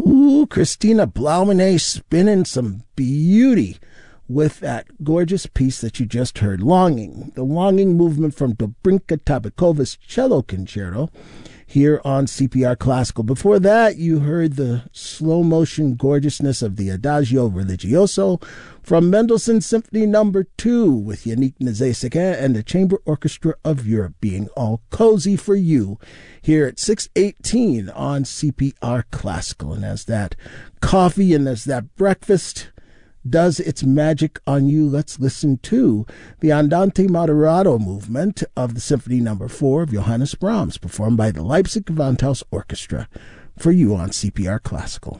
Ooh, Christina Blaumanet spinning some beauty with that gorgeous piece that you just heard, Longing, the Longing movement from Dobrinka Tabakova's cello concerto here on CPR Classical. Before that, you heard the slow motion gorgeousness of the Adagio Religioso from Mendelssohn's Symphony No. 2 with Yannick Nézet-Séguin and the Chamber Orchestra of Europe being all cozy for you here at 6:18 on CPR Classical. And as that coffee and as that breakfast does its magic on you, let's listen to the Andante Moderato movement of the Symphony No. 4 of Johannes Brahms, performed by the Leipzig Gewandhaus Orchestra, for you on CPR Classical.